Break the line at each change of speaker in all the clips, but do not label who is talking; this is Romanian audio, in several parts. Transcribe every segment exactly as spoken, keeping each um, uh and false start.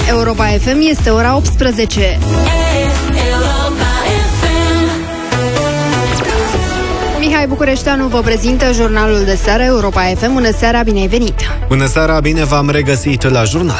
Europa F M, este ora optsprezece. Mihai Bucureșteanu vă prezintă jurnalul de seară Europa F M. Bună seara, bine ai venit!
Bună seara, bine v-am regăsit la jurnal!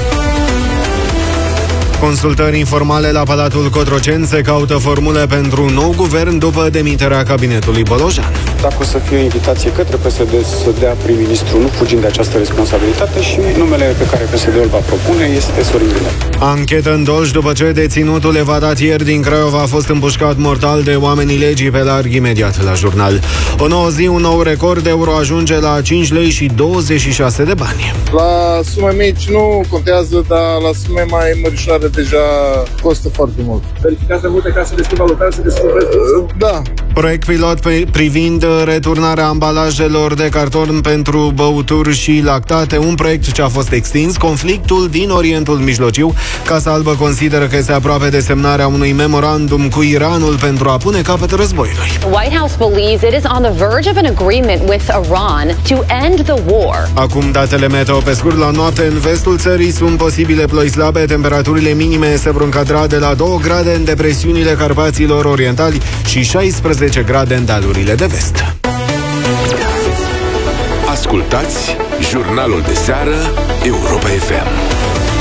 Consultări informale la Palatul Cotroceni, se caută formule pentru un nou guvern după demiterea cabinetului Bolojan.
Dacă o să fie o invitație către P S D să dea prim-ministru, nu fugind de această responsabilitate, și numele pe care P S D-ul va propune este Sorin Grindeanu.
Anchetă în Dolj după ce deținutul evadat ieri din Craiova a fost împușcat mortal de oamenii legii, pe larg imediat la jurnal. O nouă zi, un nou record, euro ajunge la cinci lei și douăzeci și șase de bani.
La sume mici nu contează, dar la sume mai mărișoare deja costă foarte mult.
Verificați de multe case de schimb valutar, se deschide
uh, Da.
Proiect pilot privind returnarea ambalajelor de carton pentru băuturi și lactate, un proiect ce a fost extins. Conflictul din Orientul Mijlociu. Casa Albă consideră că este aproape de semnarea unui memorandum cu Iranul pentru a pune capăt războiului.
The White House believes it is on the verge of an agreement with Iran to end the war.
Acum datele meteo pe scurt. La noapte în vestul țării sunt posibile ploi slabe, temperaturile minime se vor încadra de la două grade în depresiunile Carpaților Orientali și șaisprezece grade în dealurile de vest.
Ascultați jurnalul de seară Europa F M.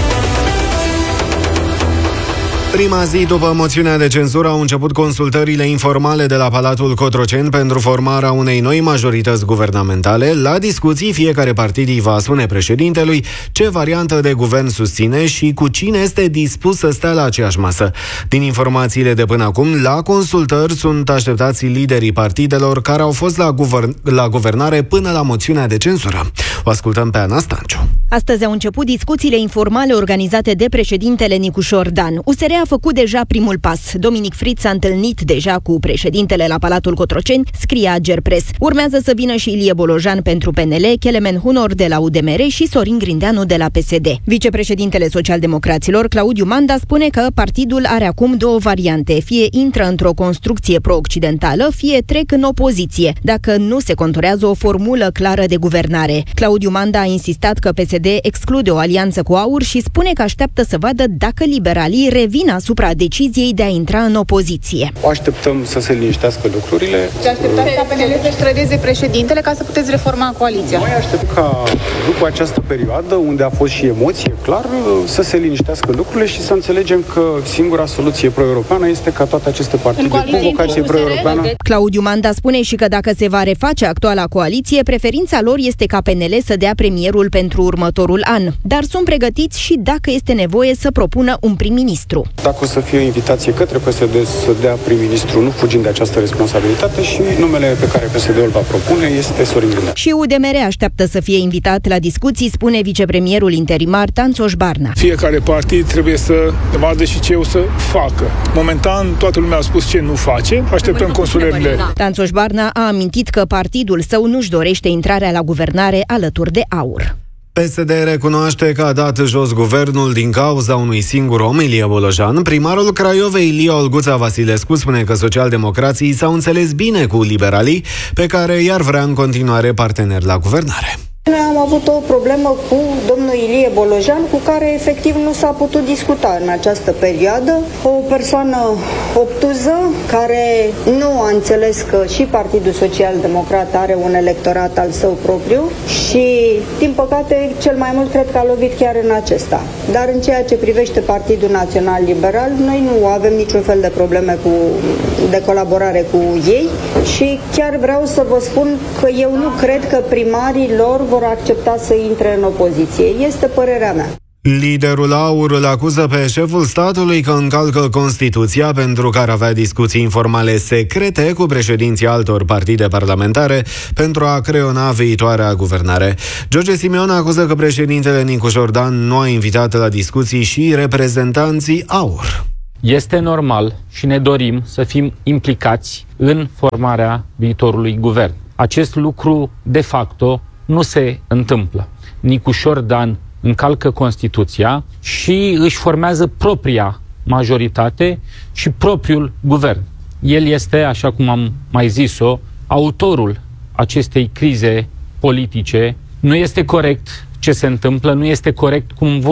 Prima zi după moțiunea de cenzură au început consultările informale de la Palatul Cotroceni pentru formarea unei noi majorități guvernamentale. La discuții, fiecare partid îi va spune președintelui ce variantă de guvern susține și cu cine este dispus să stea la aceeași masă. Din informațiile de până acum, la consultări sunt așteptați liderii partidelor care au fost la, guvern- la guvernare până la moțiunea de cenzură. O ascultăm pe Ana Stanciu.
Astăzi au început discuțiile informale organizate de președintele Nicușor Dan. U S R a făcut deja primul pas. Dominic Fritz s-a întâlnit deja cu președintele la Palatul Cotroceni, scrie Agerpres. Urmează să vină și Ilie Bolojan pentru P N L, Kelemen Hunor de la U D M R și Sorin Grindeanu de la P S D. Vicepreședintele Socialdemocraților, Claudiu Manda, spune că partidul are acum două variante. Fie intră într-o construcție pro-occidentală, fie trec în opoziție, dacă nu se conturează o formulă clară de guvernare. Claudiu Manda a insistat că P S D exclude o alianță cu AUR și spune că așteaptă să vadă dacă liberalii revin asupra deciziei de a intra în opoziție.
O așteptăm să se liniștească lucrurile.
Ce așteptați ca P N L să-și trădeze președintele ca să puteți reforma coaliția?
Noi aștept ca după această perioadă, unde a fost și emoție, clar, să se liniștească lucrurile și să înțelegem că singura soluție pro-europeană este ca toate aceste partide cu vocație pro-europeană.
Claudiu Manda spune și că dacă se va reface actuala coaliție, preferința lor este ca P N L să dea premierul pentru următorul an, dar sunt pregătiți și dacă este nevoie să propună un prim-ministru.
Dacă o să fie o invitație către P S D să dea prim-ministru, nu fugind de această responsabilitate, și numele pe care P S D-ul va propune este Sorin Grindeanu.
Și U D M R așteaptă să fie invitat la discuții, spune vicepremierul interimar Tanțoș Barna.
Fiecare partid trebuie să vadă și ce o să facă. Momentan, toată lumea a spus ce nu face, așteptăm consulările.
Tanțoș Barna a amintit că partidul său nu-și dorește intrarea la guvernare alături de AUR.
P S D recunoaște că a dat jos guvernul din cauza unui singur om, Ilie Bolojan. Primarul Craiovei, Ilie Olguța Vasilescu, spune că socialdemocrații s-au înțeles bine cu liberalii, pe care i-ar vrea în continuare parteneri la guvernare.
Noi am avut o problemă cu domnul Ilie Bolojan, cu care efectiv nu s-a putut discuta în această perioadă. O persoană obtuză, care nu a înțeles că și Partidul Social Democrat are un electorat al său propriu și, din păcate, cel mai mult cred că a lovit chiar în acesta. Dar în ceea ce privește Partidul Național Liberal, noi nu avem niciun fel de probleme cu, de colaborare cu ei și chiar vreau să vă spun că eu nu cred că primarii lor vor accepta să intre în opoziție. Este părerea mea.
Liderul AUR îl acuză pe șeful statului că încalcă Constituția pentru că ar avea discuții informale secrete cu președinții altor partide parlamentare pentru a creona viitoarea guvernare. George Simeon acuză că președintele Nicușor Dan nu a invitat la discuții și reprezentanții AUR.
Este normal și ne dorim să fim implicați în formarea viitorului guvern. Acest lucru, de facto, nu se întâmplă. Nicușor Dan încalcă Constituția și își formează propria majoritate și propriul guvern. El este, așa cum am mai zis-o, autorul acestei crize politice. Nu este corect ce se întâmplă, nu este corect cum voi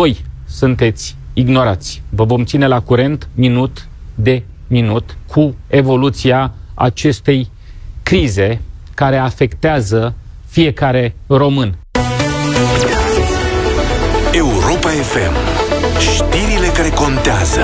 sunteți ignorați. Vă vom ține la curent minut de minut cu evoluția acestei crize care afectează fiecare român.
Europa F M. Știrile care contează.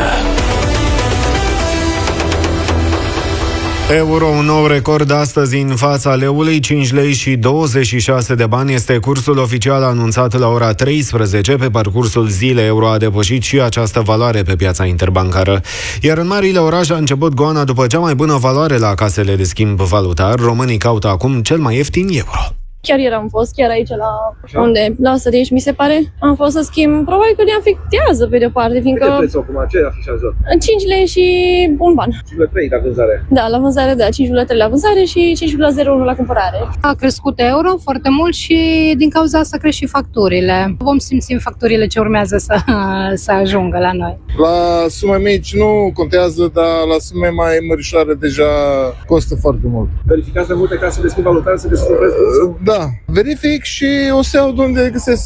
Euro, un nou record astăzi în fața leului, cinci lei și douăzeci și șase de bani este cursul oficial anunțat la ora treisprezece. Pe parcursul zilei, euro a depășit și această valoare pe piața interbancară. Iar în marile orașe a început goana după cea mai bună valoare la casele de schimb valutar. Românii caută acum cel mai ieftin euro.
Chiar ieri am fost, chiar aici la Așa? unde? La Săriș, mi se pare. Am fost să schimb. Probabil că ne afectează pe de-o parte, fiindcă...
Câte prețul acum? Ce afișează?
cinci lei și un ban.
cinci virgulă trei la vânzare?
Da, la vânzare, da. cinci virgulă trei la vânzare și cinci virgulă zero unu la cumpărare.
A crescut euro foarte mult și din cauza asta cresc și facturile. Vom simți în facturile ce urmează să, să ajungă la noi.
La sume mici nu contează, dar la sume mai mărișoare deja costă foarte mult.
Verificați mai multe case de schimb valutar să găsiți un preț bun?
Da, verific și o să iau de unde găsesc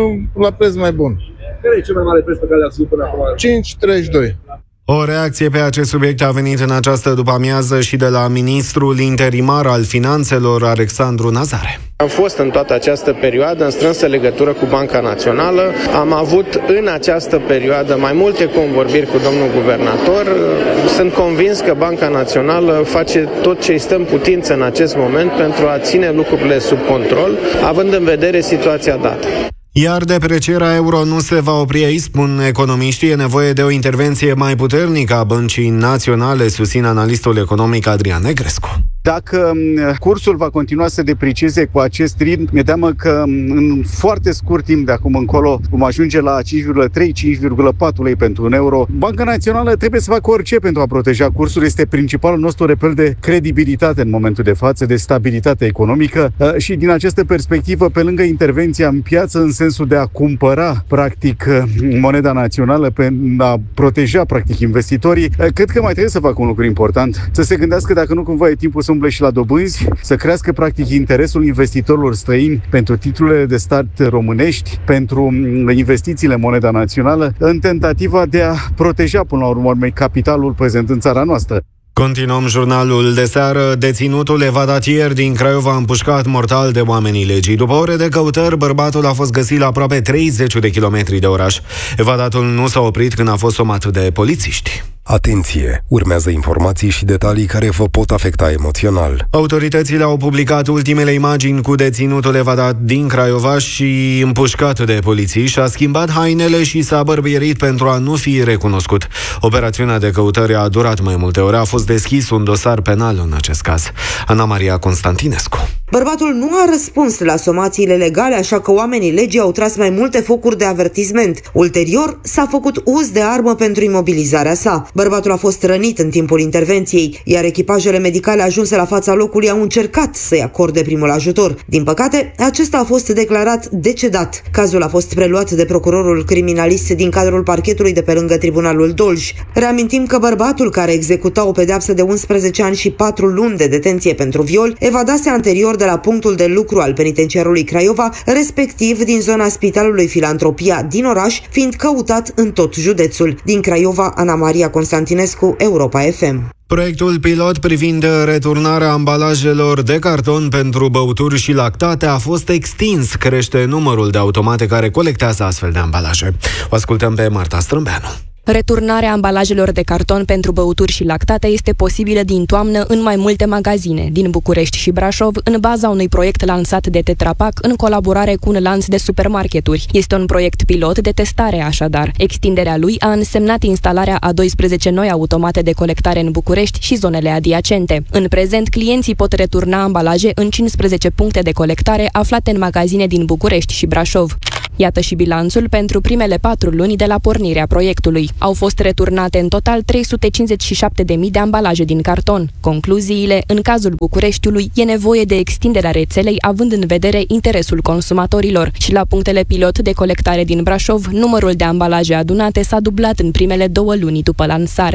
la preț mai bun.
Care e cel mai mare preț pe care l-ați văzut până acum?
cinci virgulă treizeci și doi.
O reacție pe acest subiect a venit în această după-amiază și de la ministrul interimar al finanțelor, Alexandru Nazare.
Am fost în toată această perioadă în strânsă legătură cu Banca Națională. Am avut în această perioadă mai multe convorbiri cu domnul guvernator. Sunt convins că Banca Națională face tot ce îi stă în putință în acest moment pentru a ține lucrurile sub control, având în vedere situația dată.
Iar deprecierea euro nu se va opri aici, spun economiștii. E nevoie de o intervenție mai puternică a Băncii Naționale, susține analistul economic Adrian Negrescu.
Dacă cursul va continua să deprecieze cu acest ritm, mi-e teamă că în foarte scurt timp de acum încolo vom ajunge la cinci virgulă trei - cinci virgulă patru lei pentru un euro. Banca Națională trebuie să facă orice pentru a proteja cursul. Este principalul nostru repel de credibilitate în momentul de față, de stabilitate economică și din această perspectivă, pe lângă intervenția în piață în sensul de a cumpăra practic moneda națională, pentru a proteja practic investitorii, cred că mai trebuie să facă un lucru important, să se gândească dacă nu cumva e timpul să umble și la dobânzi, să crească practic interesul investitorilor străini pentru titlurile de stat românești, pentru investițiile în moneda națională, în tentativa de a proteja până la urmă capitalul prezent în țara noastră.
Continuăm jurnalul de seară. Deținutul evadat ieri din Craiova a împușcat mortal de oamenii legii. După ore de căutări, bărbatul a fost găsit la aproape treizeci de kilometri de oraș. Evadatul nu s-a oprit când a fost somat de polițiști.
Atenție! Urmează informații și detalii care vă pot afecta emoțional.
Autoritățile au publicat ultimele imagini cu deținutul evadat din Craiova și împușcat de poliții. Și-a schimbat hainele și s-a bărbierit pentru a nu fi recunoscut. Operațiunea de căutare a durat mai multe ore. A fost deschis un dosar penal în acest caz. Ana Maria Constantinescu.
Bărbatul nu a răspuns la somațiile legale, așa că oamenii legii au tras mai multe focuri de avertisment. Ulterior, s-a făcut uz de armă pentru imobilizarea sa. Bărbatul a fost rănit în timpul intervenției, iar echipajele medicale ajunse la fața locului au încercat să-i acorde primul ajutor. Din păcate, acesta a fost declarat decedat. Cazul a fost preluat de procurorul criminalist din cadrul parchetului de pe lângă Tribunalul Dolj. Reamintim că bărbatul care executa o pedeapsă de unsprezece ani și patru luni de detenție pentru viol evadase anterior de la punctul de lucru al penitenciarului Craiova, respectiv din zona Spitalului Filantropia din oraș, fiind căutat în tot județul. Din Craiova, Ana Maria Constantinescu, Europa F M.
Proiectul pilot privind returnarea ambalajelor de carton pentru băuturi și lactate a fost extins. Crește numărul de automate care colectează astfel de ambalaje. O ascultăm pe Marta Strâmbeanu.
Returnarea ambalajelor de carton pentru băuturi și lactate este posibilă din toamnă în mai multe magazine, din București și Brașov, în baza unui proiect lansat de Tetra Pak în colaborare cu un lanț de supermarketuri. Este un proiect pilot de testare, așadar. Extinderea lui a însemnat instalarea a doisprezece noi automate de colectare în București și zonele adiacente. În prezent, clienții pot returna ambalaje în cincisprezece puncte de colectare aflate în magazine din București și Brașov. Iată și bilanțul pentru primele patru luni de la pornirea proiectului. Au fost returnate în total trei sute cincizeci și șapte de mii de ambalaje din carton. Concluziile: în cazul Bucureștiului e nevoie de extinderea rețelei având în vedere interesul consumatorilor și la punctele pilot de colectare din Brașov, numărul de ambalaje adunate s-a dublat în primele două luni după lansare.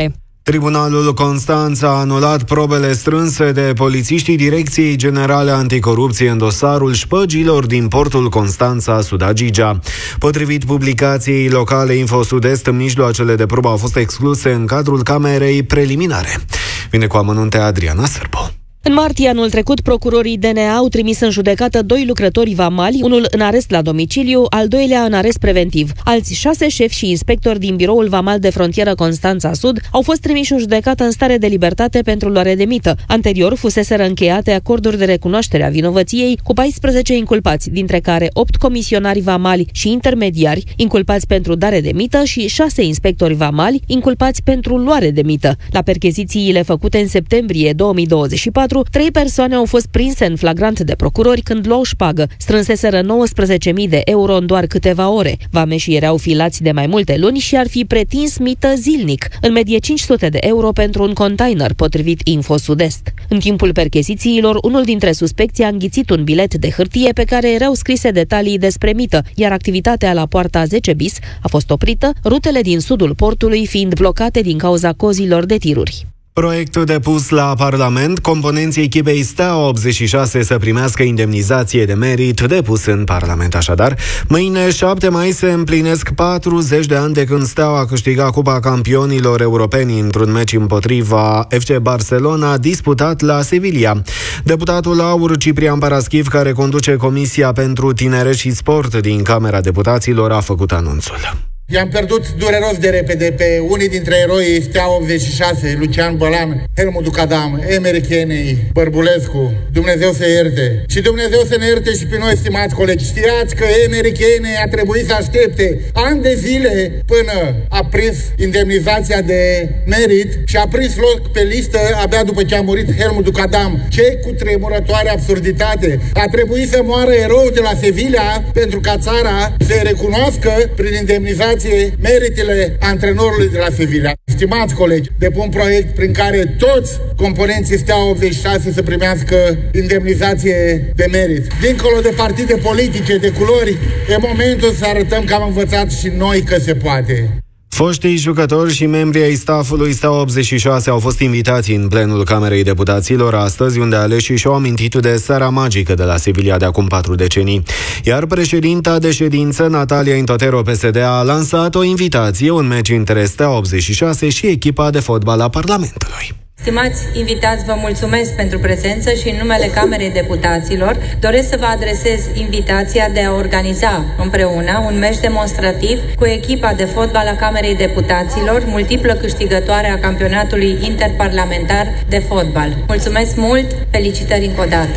Tribunalul Constanța a anulat probele strânse de polițiștii Direcției Generale Anticorupție în dosarul șpăgilor din portul Constanța Sudagigea. Potrivit publicației locale Info Sud-Est, mijloacele de probă au fost excluse în cadrul camerei preliminare. Vine cu amănunte Adriana Sârbu.
În martie anul trecut, procurorii D N A au trimis în judecată doi lucrători vamali, unul în arest la domiciliu, al doilea în arest preventiv. Alți șase șefi și inspectori din biroul vamal de frontieră Constanța Sud au fost trimiși în judecată în stare de libertate pentru luare de mită. Anterior fuseseră încheiate acorduri de recunoaștere a vinovăției cu paisprezece inculpați, dintre care opt comisionari vamali și intermediari inculpați pentru dare de mită și șase inspectori vamali inculpați pentru luare de mită. La perchezițiile făcute în septembrie două mii douăzeci și patru, trei persoane au fost prinse în flagrant de procurori când luau șpagă. Strânseseră nouăsprezece mii de euro în doar câteva ore. Vameșii erau filați de mai multe luni și ar fi pretins mită zilnic, în medie cinci sute de euro pentru un container, potrivit Info Sud-Est. În timpul perchezițiilor, unul dintre suspecții a înghițit un bilet de hârtie pe care erau scrise detalii despre mită, iar activitatea la poarta zece bis a fost oprită, rutele din sudul portului fiind blocate din cauza cozilor de tiruri.
Proiectul depus la Parlament, componenții echipei Steaua optzeci și șase să primească indemnizație de merit, depus în Parlament așadar. Mâine, șapte mai, se împlinesc patruzeci de ani de când Steaua a câștigat Cupa Campionilor Europeni într-un meci împotriva F C Barcelona, disputat la Sevilla. Deputatul Aur Ciprian Paraschiv, care conduce Comisia pentru Tineret și Sport din Camera Deputaților, a făcut anunțul.
I-am pierdut dureros de repede pe unii dintre eroii Steaua optzeci și șase, Lucian Bălan, Helmut Ducadam, Emery Kenei, Bărbulescu. Dumnezeu să ierte. Și Dumnezeu să ne ierte și pe noi, stimați colegi. Știați că Emery Kenei a trebuit să aștepte ani de zile până a prins indemnizația de merit și a prins loc pe listă abia după ce a murit Helmut Ducadam. Ce cutremurătoare absurditate! A trebuit să moară eroul de la Sevilla pentru ca țara să recunoască prin indemnizație meritele antrenorului de la Sevilla. Stimați colegi, depun proiect prin care toți componenții Steaua optzeci și șase să primească indemnizație de merit. Dincolo de partide politice, de culori, e momentul să arătăm că am învățat și noi că se poate.
Foștii jucători și membrii ai staffului Steaua optzeci și șase au fost invitați în plenul Camerei Deputaților astăzi, unde aleșii și-au amintit de seara magică de la Sevilla de acum patru decenii. Iar președinta de ședință, Natalia Intotero P S D, a lansat o invitație, un meci între Steaua optzeci și șase și echipa de fotbal a Parlamentului.
Stimați invitați, vă mulțumesc pentru prezență și în numele Camerei Deputaților doresc să vă adresez invitația de a organiza împreună un meci demonstrativ cu echipa de fotbal a Camerei Deputaților, multiplă câștigătoare a campionatului interparlamentar de fotbal. Mulțumesc mult, felicitări încă o dată!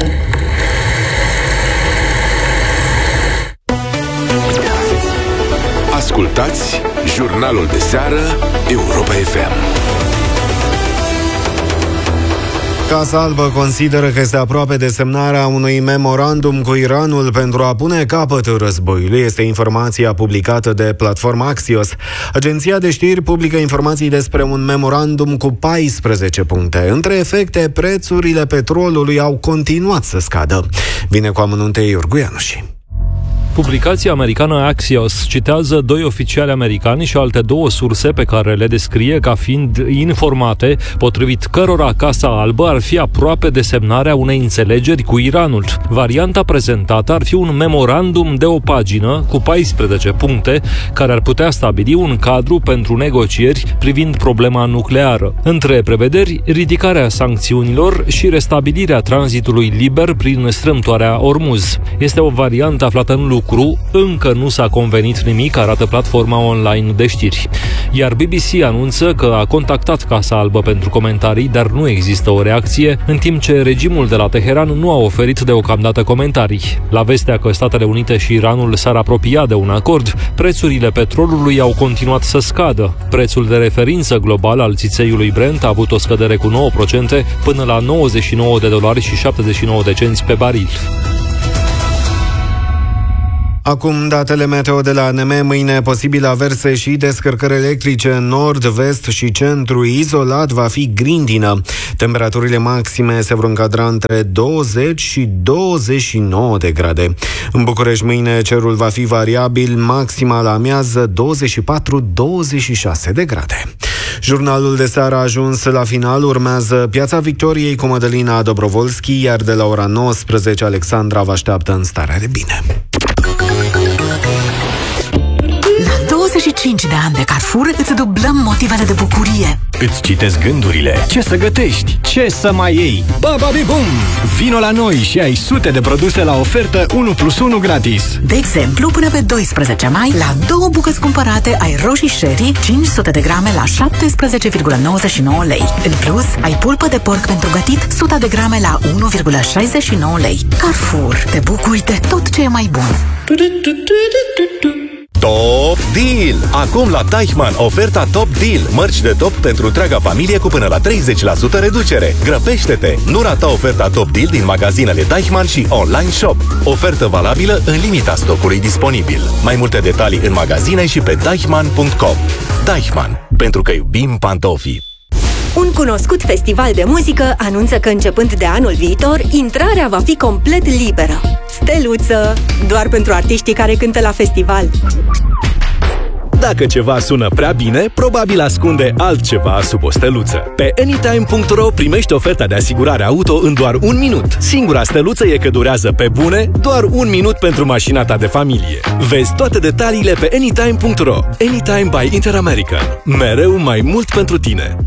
Ascultați jurnalul de seară Europa F M.
Casa Albă consideră că este aproape de semnarea unui memorandum cu Iranul pentru a pune capăt războiului. Este informația publicată de platforma Axios. Agenția de știri publică informații despre un memorandum cu paisprezece puncte. Între efecte, prețurile petrolului au continuat să scadă. Vine cu amănunte Iorgu Ianuși.
Publicația americană Axios citează doi oficiali americani și alte două surse pe care le descrie ca fiind informate, potrivit cărora Casa Albă ar fi aproape de semnarea unei înțelegeri cu Iranul. Varianta prezentată ar fi un memorandum de o pagină cu paisprezece puncte care ar putea stabili un cadru pentru negocieri privind problema nucleară. Între prevederi, ridicarea sancțiunilor și restabilirea tranzitului liber prin strâmtoarea Ormuz. Este o variantă aflată în lucru. Încă nu s-a convenit nimic, arată platforma online de știri. Iar B B C anunță că a contactat Casa Albă pentru comentarii, dar nu există o reacție, în timp ce regimul de la Teheran nu a oferit deocamdată comentarii. La vestea că Statele Unite și Iranul s-ar apropia de un acord, prețurile petrolului au continuat să scadă. Prețul de referință global al țițeiului Brent a avut o scădere cu nouă la sută până la nouăzeci și nouă de dolari și șaptezeci și nouă de cenți pe baril.
Acum datele meteo de la A N M. Mâine posibile averse și descărcări electrice în nord, vest și centru. Izolat va fi grindină. Temperaturile maxime se vor încadra între douăzeci și douăzeci și nouă de grade. În București mâine cerul va fi variabil, maxima la amiază douăzeci și patru douăzeci și șase de grade. Jurnalul de seară a ajuns la final, urmează Piața Victoriei cu Mădălina Dobrovolski, iar de la ora nouăsprezece Alexandra vă așteaptă în Starea de Bine.
La douăzeci și cinci de ani de Carrefour îți dublăm motivele de bucurie.
Îți citesc gândurile. Ce să gătești? Ce să mai iei? Ba, ba, bum! Vino la noi și ai sute de produse la ofertă unu plus unu gratis.
De exemplu, până pe doisprezece mai, la două bucăți cumpărate ai roșii Sherry cinci sute de grame la șaptesprezece virgulă nouăzeci și nouă lei. În plus, ai pulpă de porc pentru gătit o sută de grame la unu virgulă șaizeci și nouă lei. Carrefour, te bucuri de tot ce e mai bun.
Top Deal! Acum la Deichmann, oferta Top Deal. Mărci de top pentru întreaga familie cu până la treizeci la sută reducere. Grăbește-te! Nu rata oferta Top Deal din magazinele Deichmann și online shop. Ofertă valabilă în limita stocului disponibil. Mai multe detalii în magazine și pe deichmann punct com. Deichmann. Pentru că iubim pantofii.
Un cunoscut festival de muzică anunță că începând de anul viitor, intrarea va fi complet liberă. Steluță! Doar pentru artiștii care cântă la festival.
Dacă ceva sună prea bine, probabil ascunde altceva sub o steluță. Pe anytime punct ro primești oferta de asigurare auto în doar un minut. Singura steluță e că durează pe bune doar un minut pentru mașina ta de familie. Vezi toate detaliile pe anytime punct ro. Anytime by Interamerican. Mereu mai mult pentru tine.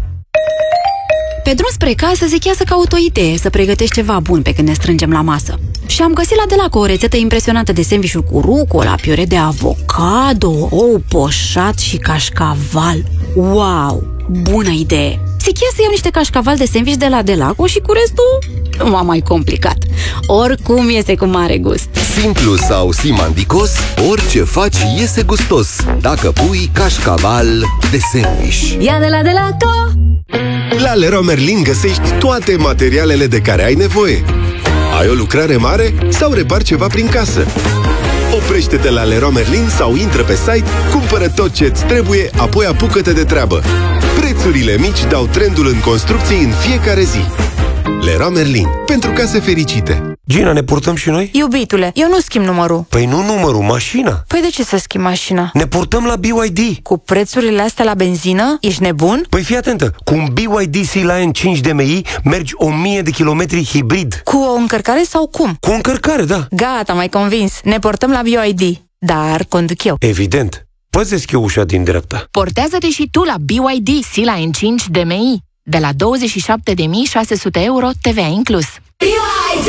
Pe drum spre casă zichează ca o idee să pregătești ceva bun pe când ne strângem la masă. Și am găsit la Delac o rețetă impresionantă de sandvișuri cu rucola, piure de avocado, ou poșat și cașcaval. Wow! Bună idee! Zichea să iau niște cașcaval de sandviș de la Delaco și cu restul nu m-a mai complicat. Oricum iese cu mare gust.
Simplu sau simandicos, orice faci iese gustos dacă pui cașcaval de sandviș.
Ia de la Delaco!
La Leroy Merlin găsești toate materialele de care ai nevoie. Ai o lucrare mare sau repari ceva prin casă? Oprește-te la Leroy Merlin sau intră pe site, cumpără tot ce-ți trebuie, apoi apucă-te de treabă. Prețurile mici dau trendul în construcții în fiecare zi. Leroy Merlin. Pentru case fericite.
Gina, ne purtăm și noi?
Iubitule, eu nu schimb numărul.
Păi nu numărul, mașina.
Păi de ce să schimb mașina?
Ne purtăm la B Y D.
Cu prețurile astea la benzină? Ești nebun?
Păi fii atentă, cu un B Y D Sea-Lion cinci D M I mergi o mie de kilometri hibrid.
Cu o încărcare sau cum?
Cu o încărcare, da.
Gata, m-ai convins. Ne portăm la B Y D. Dar conduc eu.
Evident. Poți deschide ușa din dreapta.
Portează-te și tu la B Y D Sea-Lion cinci D M I. De la douăzeci și șapte de mii șase sute euro, T V A inclus. B Y D!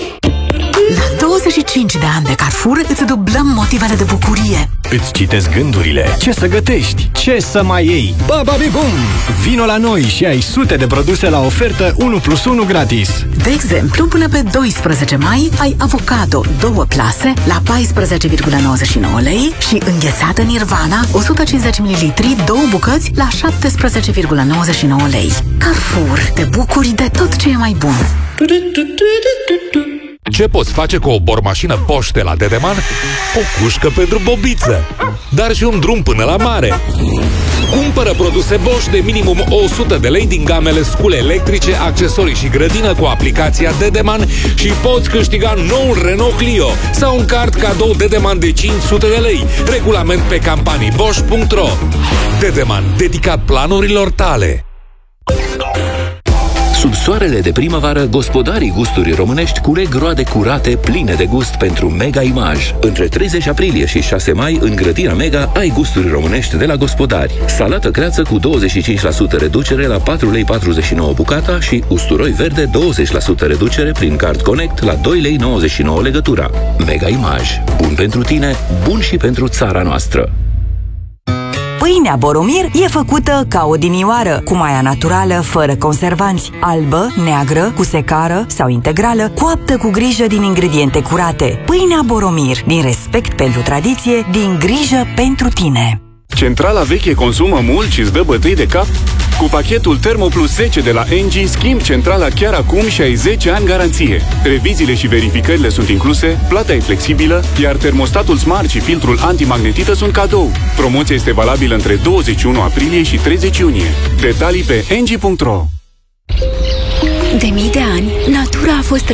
La douăzeci și cinci de ani de Carrefour îți dublăm motivele de bucurie.
Îți citesc gândurile. Ce să gătești? Ce să mai iei? Ba, ba, bum! Vino la noi și ai sute de produse la ofertă unu plus unu gratis.
De exemplu, până pe doisprezece mai ai avocado două plase la paisprezece virgulă nouăzeci și nouă lei și înghețată Nirvana o sută cincizeci de mililitri, două bucăți la șaptesprezece virgulă nouăzeci și nouă lei. Carrefour, te bucuri de tot ce e mai bun.
Ce poți face cu o bormașină Bosch de la Dedeman? O cușcă pentru bobiță, dar și un drum până la mare. Cumpără produse Bosch de minimum o sută de lei din gamele scule electrice, accesorii și grădină cu aplicația Dedeman și poți câștiga noul Renault Clio sau un card cadou Dedeman de cinci sute de lei. Regulament pe campanii bosch punct ro. Dedeman, dedicat planurilor tale.
Sub soarele de primăvară, gospodarii gusturii românești culeg roade curate, pline de gust pentru Mega Image. Între treizeci aprilie și șase mai, în grădina Mega, ai gusturi românești de la gospodari. Salată creață cu douăzeci și cinci la sută reducere la patru lei patruzeci și nouă bucata și usturoi verde douăzeci la sută reducere prin Card Connect la doi lei nouăzeci și nouă legătura. Mega Image. Bun pentru tine, bun și pentru țara noastră.
Pâinea Boromir e făcută ca o dinioară, cu maia naturală, fără conservanți, albă, neagră, cu secară sau integrală, coaptă cu grijă din ingrediente curate. Pâinea Boromir, din respect pentru tradiție, din grijă pentru tine.
Centrala veche consumă mult și îți dă bătăi de cap? Cu pachetul Thermo Plus zece de la Engie, schimbi centrala chiar acum și ai zece ani garanție. Reviziile și verificările sunt incluse, plata e flexibilă, iar termostatul Smart și filtrul antimagnetită sunt cadou. Promoția este valabilă între douăzeci și unu aprilie și treizeci iunie. Detalii pe engie punct ro.
De mii de ani, natura a fost